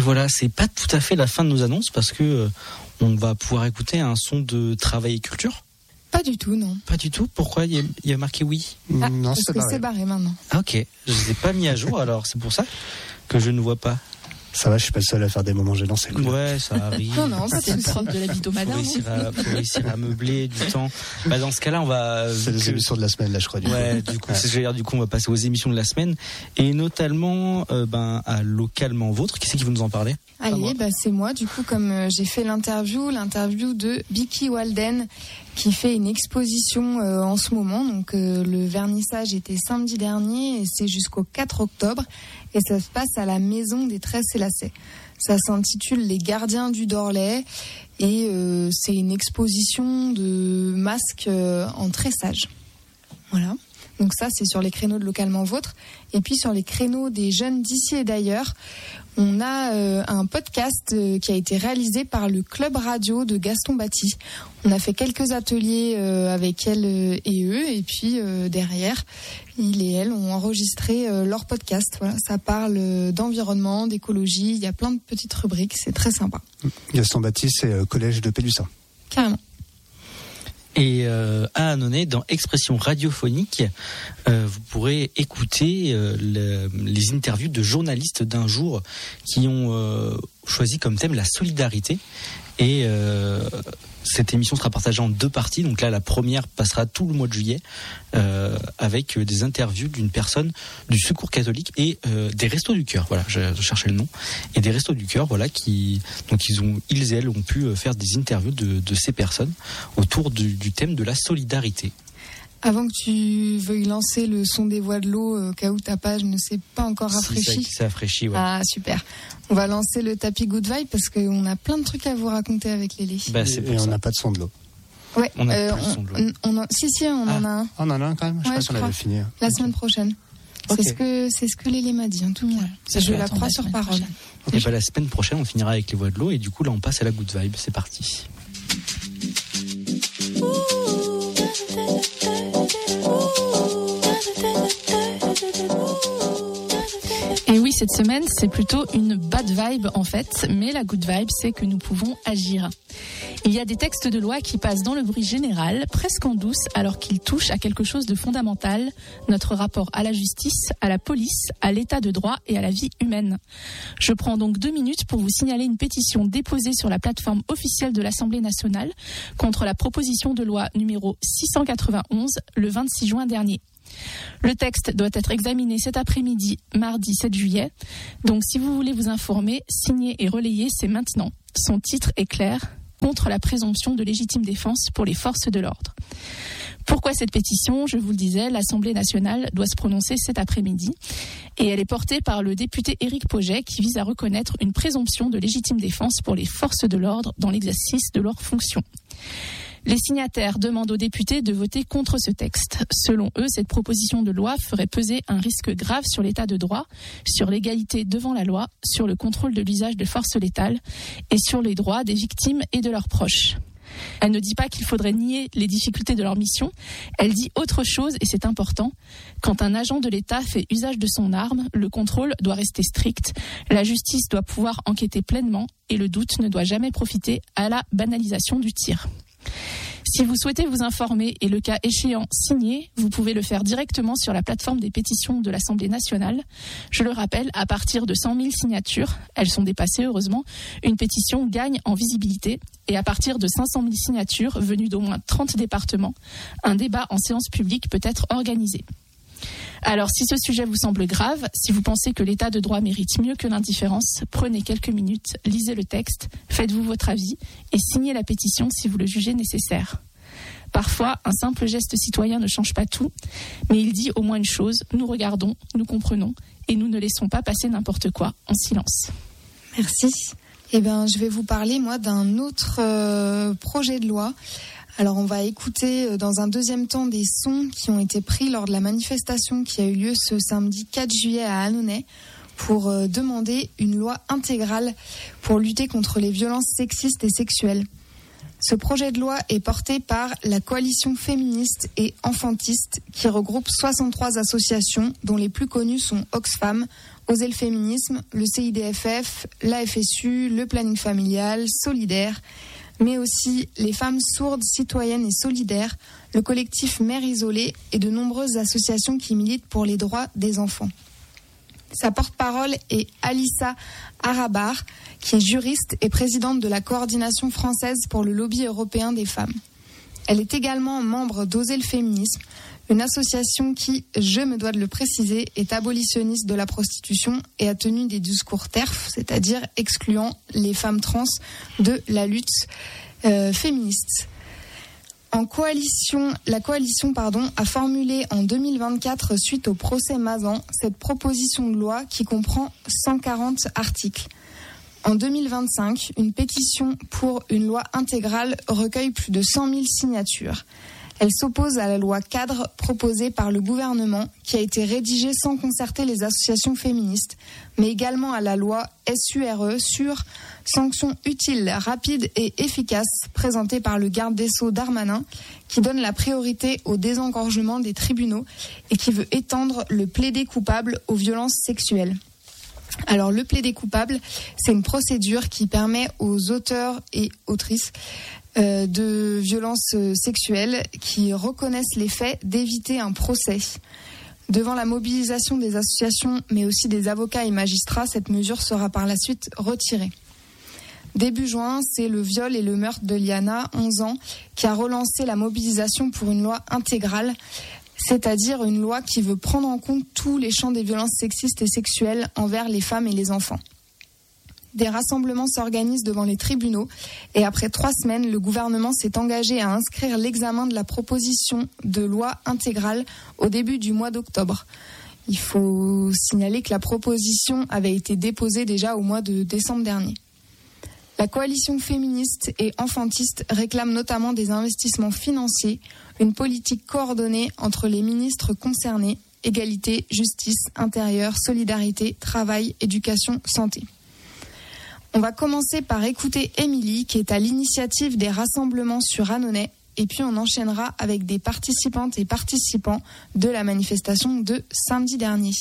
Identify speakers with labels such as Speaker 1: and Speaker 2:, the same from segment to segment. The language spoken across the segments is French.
Speaker 1: voilà, c'est pas tout à fait la fin de nos annonces parce que on va pouvoir écouter un son de Travail et Culture.
Speaker 2: Pas du tout, non.
Speaker 1: Pas du tout. Pourquoi il y a marqué oui?
Speaker 3: Non,
Speaker 2: parce que c'est barré maintenant.
Speaker 1: Ah, ok, je les ai pas mis à jour, alors c'est pour ça que je ne vois pas.
Speaker 3: Ça va, je suis pas le seul à faire des moments gênants, c'est cool.
Speaker 1: Ouais, ça arrive.
Speaker 2: Non, pas de soucis.
Speaker 4: De la hebdomadaire.
Speaker 1: Faut réussir à meubler du temps. Dans ce cas-là, on va.
Speaker 3: C'est les émissions de la semaine, là, je crois.
Speaker 1: Du coup, on va passer aux émissions de la semaine et notamment, à Localement Vôtre. Qui c'est qui veut nous en parler?
Speaker 2: Allez, c'est moi. Du coup, comme j'ai fait l'interview de Bicky Walden, qui fait une exposition en ce moment. Donc, le vernissage était samedi dernier et c'est jusqu'au 4 octobre. Et ça se passe à la Maison des Tresses et Lacets. Ça s'intitule Les Gardiens du Dorlay et c'est une exposition de masques en tressage. Voilà. Donc ça, c'est sur les créneaux de Localement Vôtre. Et puis sur les créneaux des jeunes d'ici et d'ailleurs, on a un podcast qui a été réalisé par le Club Radio de Gaston Batty. On a fait quelques ateliers avec elle et eux. Et puis derrière, il et elle ont enregistré leur podcast. Voilà, ça parle d'environnement, d'écologie. Il y a plein de petites rubriques. C'est très sympa.
Speaker 3: Gaston Batty, c'est collège de Pélussin.
Speaker 2: Carrément.
Speaker 1: Et à Annonay, dans Expression radiophonique, vous pourrez écouter les interviews de journalistes d'un jour qui ont choisi comme thème la solidarité. Et cette émission sera partagée en 2 parties. Donc là, la première passera tout le mois de juillet avec des interviews d'une personne du Secours catholique et des Restos du Cœur. Voilà, je cherchais le nom. Et des Restos du Cœur, voilà, ils et elles ont pu faire des interviews de ces personnes autour du thème de la solidarité.
Speaker 2: Avant que tu veuilles lancer le son des voix de l'eau, au cas où ta page ne s'est pas encore rafraîchie.
Speaker 1: C'est rafraîchi, ouais.
Speaker 2: Ah, super. On va lancer le tapis Good Vibe parce qu'on a plein de trucs à vous raconter avec Lélé.
Speaker 3: Et on n'a pas de son de l'eau.
Speaker 2: Ouais.
Speaker 1: On a plus de son de l'eau.
Speaker 2: Si, on en a un.
Speaker 3: On en a un quand même. Je sais pas si on avait fini.
Speaker 2: La semaine prochaine. Okay. C'est ce que Lélé m'a dit en tout cas. Je la crois sur parole.
Speaker 1: Et la semaine prochaine, on finira avec les voix de l'eau et du coup là, on passe à la Good Vibe. C'est parti.
Speaker 4: Et oui, cette semaine, c'est plutôt une bad vibe en fait, mais la good vibe, c'est que nous pouvons agir. Il y a des textes de loi qui passent dans le bruit général, presque en douce, alors qu'ils touchent à quelque chose de fondamental, notre rapport à la justice, à la police, à l'état de droit et à la vie humaine. Je prends donc 2 minutes pour vous signaler une pétition déposée sur la plateforme officielle de l'Assemblée nationale contre la proposition de loi numéro 691 le 26 juin dernier. Le texte doit être examiné cet après-midi, mardi 7 juillet. Donc si vous voulez vous informer, signer et relayer, c'est maintenant. Son titre est clair, contre la présomption de légitime défense pour les forces de l'ordre. Pourquoi cette pétition ? Je vous le disais, l'Assemblée nationale doit se prononcer cet après-midi. Et elle est portée par le député Éric Pauget qui vise à reconnaître une présomption de légitime défense pour les forces de l'ordre dans l'exercice de leurs fonctions. Les signataires demandent aux députés de voter contre ce texte. Selon eux, cette proposition de loi ferait peser un risque grave sur l'état de droit, sur l'égalité devant la loi, sur le contrôle de l'usage de forces létales et sur les droits des victimes et de leurs proches. Elle ne dit pas qu'il faudrait nier les difficultés de leur mission, elle dit autre chose et c'est important. Quand un agent de l'État fait usage de son arme, le contrôle doit rester strict, la justice doit pouvoir enquêter pleinement et le doute ne doit jamais profiter à la banalisation du tir. Si vous souhaitez vous informer et le cas échéant signer, vous pouvez le faire directement sur la plateforme des pétitions de l'Assemblée nationale. Je le rappelle, à partir de 100 000 signatures, elles sont dépassées heureusement, une pétition gagne en visibilité et à partir de 500 000 signatures venues d'au moins 30 départements, un débat en séance publique peut être organisé. Alors, si ce sujet vous semble grave, si vous pensez que l'état de droit mérite mieux que l'indifférence, prenez quelques minutes, lisez le texte, faites-vous votre avis et signez la pétition si vous le jugez nécessaire. Parfois, un simple geste citoyen ne change pas tout, mais il dit au moins une chose, nous regardons, nous comprenons et nous ne laissons pas passer n'importe quoi en silence.
Speaker 2: Merci. Je vais vous parler, moi, d'un autre projet de loi. Alors on va écouter dans un deuxième temps des sons qui ont été pris lors de la manifestation qui a eu lieu ce samedi 4 juillet à Annonay pour demander une loi intégrale pour lutter contre les violences sexistes et sexuelles. Ce projet de loi est porté par la coalition féministe et enfantiste qui regroupe 63 associations dont les plus connues sont Oxfam, Oser le féminisme, le CIDFF, la FSU, le planning familial, Solidaire, mais aussi les femmes sourdes, citoyennes et solidaires, le collectif Mères isolées et de nombreuses associations qui militent pour les droits des enfants. Sa porte-parole est Alissa Arabar, qui est juriste et présidente de la coordination française pour le lobby européen des femmes. Elle est également membre d'Oser le féminisme, une association qui, je me dois de le préciser, est abolitionniste de la prostitution et a tenu des discours TERF, c'est-à-dire excluant les femmes trans de la lutte féministe. La coalition a formulé en 2024, suite au procès Mazan, cette proposition de loi qui comprend 140 articles. En 2025, une pétition pour une loi intégrale recueille plus de 100 000 signatures. Elle s'oppose à la loi cadre proposée par le gouvernement qui a été rédigée sans concerter les associations féministes, mais également à la loi SURE sur sanctions utiles, rapides et efficaces présentée par le garde des Sceaux Darmanin qui donne la priorité au désengorgement des tribunaux et qui veut étendre le plaidé coupable aux violences sexuelles. Alors le plaidé coupable, c'est une procédure qui permet aux auteurs et autrices de violences sexuelles qui reconnaissent les faits d'éviter un procès. Devant la mobilisation des associations, mais aussi des avocats et magistrats, cette mesure sera par la suite retirée. Début juin, c'est le viol et le meurtre de Liana, 11 ans, qui a relancé la mobilisation pour une loi intégrale, c'est-à-dire une loi qui veut prendre en compte tous les champs des violences sexistes et sexuelles envers les femmes et les enfants. Des rassemblements s'organisent devant les tribunaux et après 3 semaines, le gouvernement s'est engagé à inscrire l'examen de la proposition de loi intégrale au début du mois d'octobre. Il faut signaler que la proposition avait été déposée déjà au mois de décembre dernier. La coalition féministe et enfantiste réclame notamment des investissements financiers, une politique coordonnée entre les ministres concernés, égalité, justice, intérieur, solidarité, travail, éducation, santé. On va commencer par écouter Émilie, qui est à l'initiative des rassemblements sur Annonay, et puis on enchaînera avec des participantes et participants de la manifestation de samedi dernier.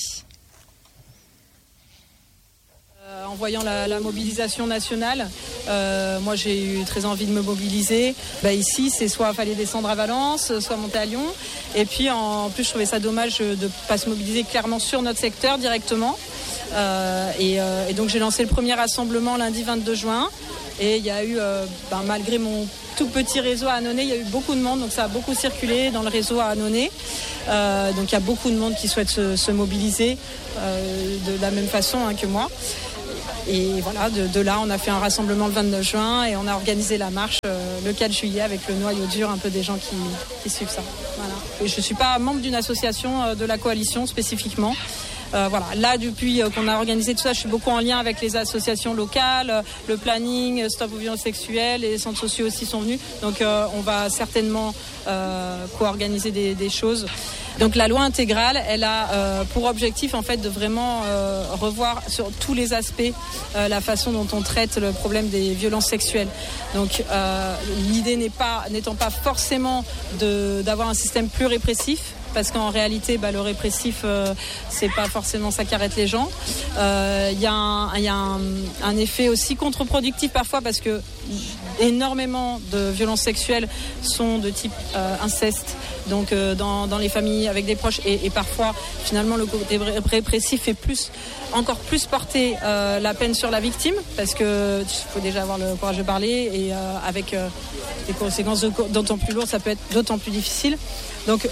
Speaker 5: En voyant la mobilisation nationale, moi j'ai eu très envie de me mobiliser. Ici, c'est soit fallait descendre à Valence, soit monter à Lyon. Et puis en plus, je trouvais ça dommage de ne pas se mobiliser clairement sur notre secteur directement. Et donc j'ai lancé le premier rassemblement lundi 22 juin. Et il y a eu, malgré mon tout petit réseau à Annonay, il y a eu beaucoup de monde. Donc ça a beaucoup circulé dans le réseau à Annonay. Donc il y a beaucoup de monde qui souhaite se mobiliser de la même façon que moi. Et voilà, de là, on a fait un rassemblement le 29 juin et on a organisé la marche le 4 juillet avec le noyau dur un peu des gens qui suivent ça. Voilà. Et je ne suis pas membre d'une association de la coalition spécifiquement. Là, depuis qu'on a organisé tout ça, je suis beaucoup en lien avec les associations locales, le planning, Stop aux violences sexuelles, et les centres sociaux aussi sont venus. Donc on va certainement co-organiser des choses. Donc la loi intégrale, elle a pour objectif en fait de vraiment revoir sur tous les aspects la façon dont on traite le problème des violences sexuelles. Donc l'idée n'étant pas forcément d'avoir un système plus répressif, parce qu'en réalité, le répressif, c'est pas forcément ça qui arrête les gens. Il y a un effet aussi contre-productif parfois, parce que énormément de violences sexuelles sont de type inceste, donc dans les familles avec des proches, et parfois finalement le côté répressif fait encore plus porter la peine sur la victime, parce que il faut déjà avoir le courage de parler, et avec des conséquences d'autant plus lourdes, ça peut être d'autant plus difficile. Donc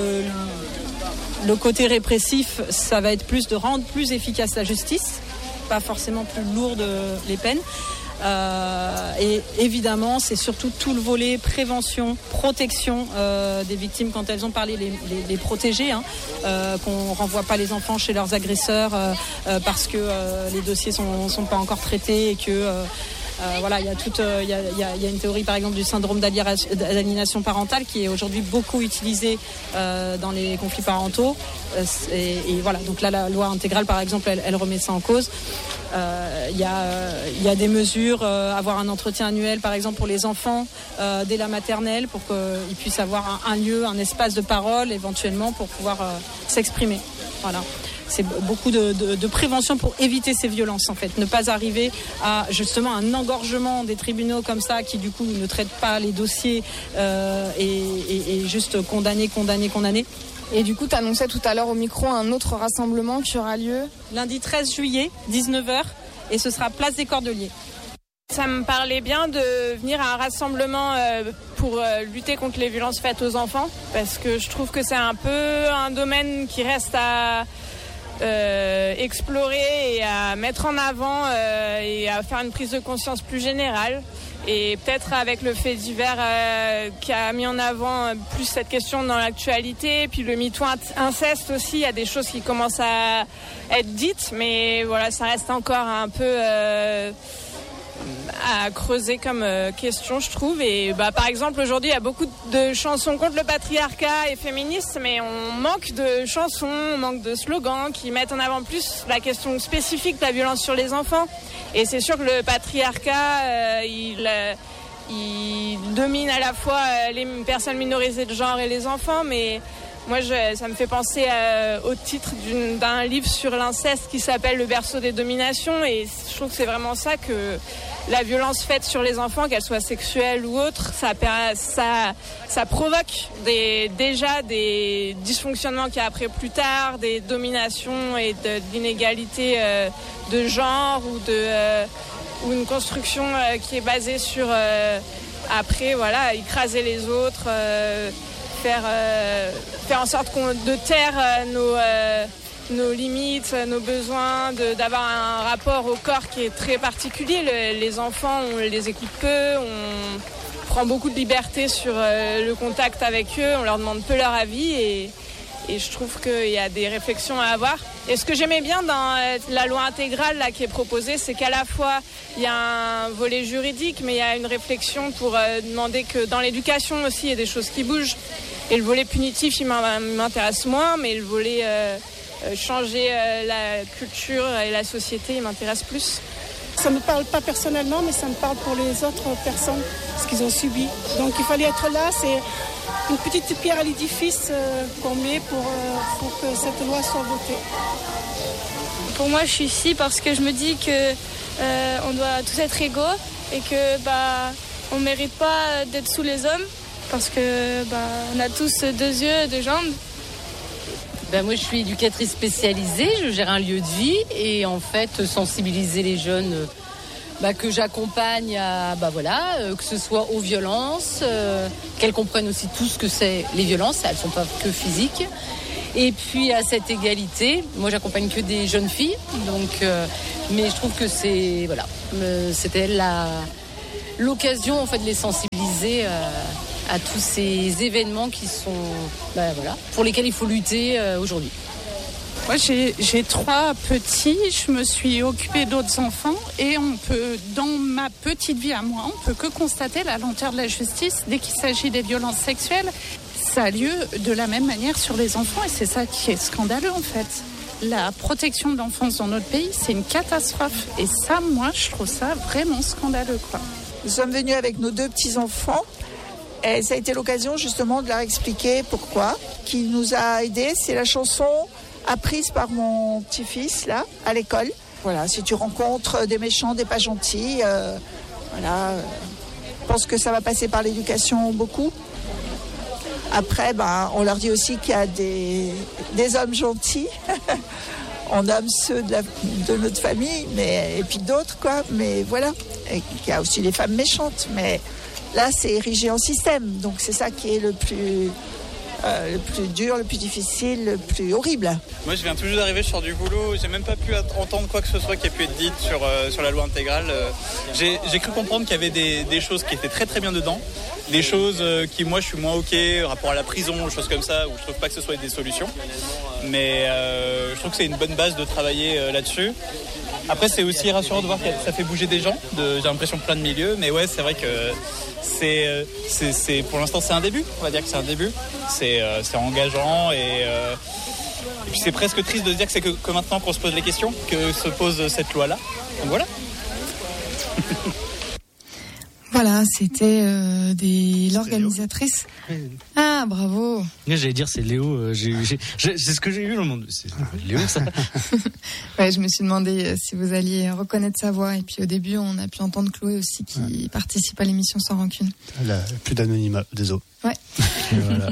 Speaker 5: le côté répressif, ça va être plus de rendre plus efficace la justice, pas forcément plus lourde les peines. Et évidemment, c'est surtout tout le volet prévention, protection des victimes quand elles ont parlé, les protéger, qu'on renvoie pas les enfants chez leurs agresseurs parce que les dossiers sont pas encore traités, et que Voilà, il y a une théorie par exemple du syndrome d'aliénation parentale qui est aujourd'hui beaucoup utilisée dans les conflits parentaux. Et voilà, donc là la loi intégrale par exemple, elle remet ça en cause. Il y a des mesures, avoir un entretien annuel par exemple pour les enfants dès la maternelle pour qu'ils puissent avoir un lieu, un espace de parole éventuellement pour pouvoir s'exprimer. Voilà. C'est beaucoup de prévention pour éviter ces violences en fait. Ne pas arriver à justement un engorgement des tribunaux comme ça qui du coup ne traitent pas les dossiers et juste condamner.
Speaker 2: Et du coup, tu annonçais tout à l'heure au micro un autre rassemblement qui aura lieu
Speaker 5: lundi 13 juillet, 19h, et ce sera place des Cordeliers.
Speaker 6: Ça me parlait bien de venir à un rassemblement pour lutter contre les violences faites aux enfants, parce que je trouve que c'est un peu un domaine qui reste à explorer et à mettre en avant et à faire une prise de conscience plus générale. Et peut-être avec le fait divers qui a mis en avant plus cette question dans l'actualité, puis le MeToo inceste aussi, il y a des choses qui commencent à être dites, mais voilà, ça reste encore un peu à creuser comme question, je trouve. Et par exemple, aujourd'hui, il y a beaucoup de chansons contre le patriarcat et féministes, mais on manque de chansons, on manque de slogans qui mettent en avant plus la question spécifique de la violence sur les enfants. Et c'est sûr que le patriarcat, il domine à la fois les personnes minorisées de genre et les enfants, mais moi, ça me fait penser au titre d'un livre sur l'inceste qui s'appelle Le berceau des dominations, et je trouve que c'est vraiment ça, que la violence faite sur les enfants, qu'elle soit sexuelle ou autre, ça provoque déjà des dysfonctionnements qu'il y a après plus tard, des dominations et d'inégalités de genre ou une construction qui est basée sur après voilà, écraser les autres, faire en sorte de taire nos limites, nos besoins, d'avoir un rapport au corps qui est très particulier. Les enfants, on les écoute peu, on prend beaucoup de liberté sur le contact avec eux, on leur demande peu leur avis, et je trouve qu'il y a des réflexions à avoir. Et ce que j'aimais bien dans la loi intégrale là, qui est proposée, c'est qu'à la fois il y a un volet juridique, mais il y a une réflexion pour demander que dans l'éducation aussi il y a des choses qui bougent. Et le volet punitif, il m'intéresse moins, mais le volet changer la culture et la société, il m'intéresse plus.
Speaker 7: Ça ne me parle pas personnellement, mais ça me parle pour les autres personnes, ce qu'ils ont subi. Donc il fallait être là, c'est une petite pierre à l'édifice qu'on met pour que cette loi soit votée.
Speaker 8: Pour moi, je suis ici parce que je me dis que on doit tous être égaux et que on mérite pas d'être sous les hommes parce que on a tous 2 yeux, 2 jambes.
Speaker 9: Moi, je suis éducatrice spécialisée, je gère un lieu de vie et en fait sensibiliser les jeunes que j'accompagne à que ce soit aux violences, qu'elles comprennent aussi tout ce que c'est les violences, elles ne sont pas que physiques. Et puis à cette égalité, moi j'accompagne que des jeunes filles, donc mais je trouve que c'était l'occasion en fait de les sensibiliser à tous ces événements qui sont pour lesquels il faut lutter aujourd'hui.
Speaker 10: Moi j'ai 3 petits, je me suis occupée d'autres enfants et dans ma petite vie à moi, on peut que constater la lenteur de la justice dès qu'il s'agit des violences sexuelles. Ça a lieu de la même manière sur les enfants et c'est ça qui est scandaleux en fait. La protection de l'enfance dans notre pays, c'est une catastrophe et ça, moi, je trouve ça vraiment scandaleux, quoi.
Speaker 11: Nous sommes venus avec nos 2 petits-enfants et ça a été l'occasion justement de leur expliquer pourquoi. Qui nous a aidés, c'est la chanson apprise par mon petit-fils là, à l'école. Voilà, si tu rencontres des méchants, des pas gentils, je pense que ça va passer par l'éducation beaucoup. Après, on leur dit aussi qu'il y a des hommes gentils. On nomme ceux de notre famille, et puis d'autres, quoi. Mais voilà. Et qu'il y a aussi des femmes méchantes. Mais là, c'est érigé en système. Donc, c'est ça qui est le plus dur, le plus difficile, le plus horrible.
Speaker 12: Moi, je viens tout juste d'arriver, je sors du boulot. J'ai même pas pu entendre quoi que ce soit qui ait pu être dit sur la loi intégrale. J'ai cru comprendre qu'il y avait des choses qui étaient très très bien dedans. Des choses qui, moi, je suis moins OK, rapport à la prison, des choses comme ça, où je trouve pas que ce soit des solutions. Mais je trouve que c'est une bonne base de travailler là-dessus. Après, c'est aussi rassurant de voir que ça fait bouger des gens. J'ai l'impression plein de milieux, mais ouais, c'est vrai que c'est pour l'instant c'est un début. On va dire que c'est un début. C'est engageant et puis c'est presque triste de se dire que c'est que maintenant qu'on se pose les questions que se pose cette loi-là. Donc voilà.
Speaker 2: Voilà, c'était l'organisatrice. Ah, bravo.
Speaker 1: J'allais dire c'est Léo. C'est ce que j'ai eu dans le monde. C'est Léo, ça.
Speaker 2: Ouais, je me suis demandé si vous alliez reconnaître sa voix. Et puis au début, on a pu entendre Chloé aussi qui participe à l'émission Sans Rancune.
Speaker 3: Elle a plus d'anonymat, désolé.
Speaker 2: Ouais.
Speaker 1: Voilà.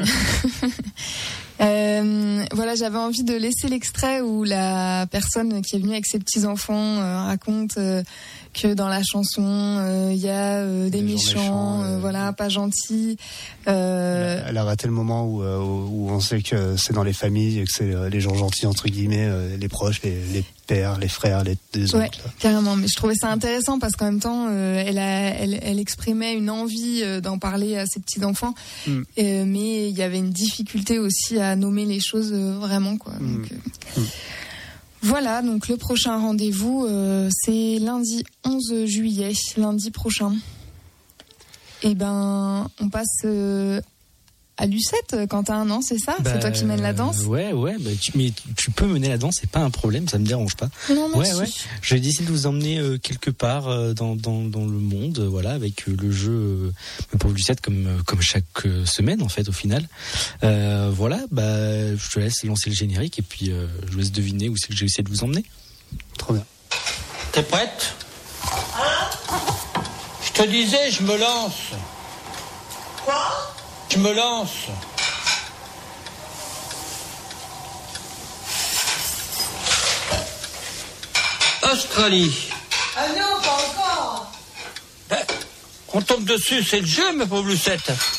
Speaker 2: Voilà, j'avais envie de laisser l'extrait où la personne qui est venue avec ses petits-enfants raconte que dans la chanson il y a des méchants, voilà, pas gentils.
Speaker 3: Elle a raté le moment où on sait que c'est dans les familles et que c'est les gens gentils entre guillemets, les proches, les pères, les frères, les oncles.
Speaker 2: Ouais, carrément. Mais je trouvais ça intéressant parce qu'en même temps, elle exprimait une envie d'en parler à ses petits-enfants, mais il y avait une difficulté aussi à nommer les choses vraiment, quoi. Donc, voilà, donc le prochain rendez-vous, c'est lundi 11 juillet, lundi prochain. Et ben, on passe à Lucette quand t'as 1 an, c'est ça? C'est toi qui mènes la danse?
Speaker 1: Ouais, bah, tu peux mener la danse, c'est pas un problème, ça me dérange pas.
Speaker 2: Non, merci.
Speaker 1: Ouais. J'ai décidé de vous emmener quelque part dans le monde, voilà, avec le jeu pour Lucette comme chaque semaine en fait au final. Voilà, bah je te laisse lancer le générique et puis je vous laisse deviner où c'est que j'ai essayé de vous emmener.
Speaker 3: Trop bien.
Speaker 13: T'es prête? Je te disais, je me lance. Quoi? Je me lance. Australie.
Speaker 14: Ah non, pas encore.
Speaker 13: Ben, on tombe dessus, c'est le jeu, ma pauvre Lucette.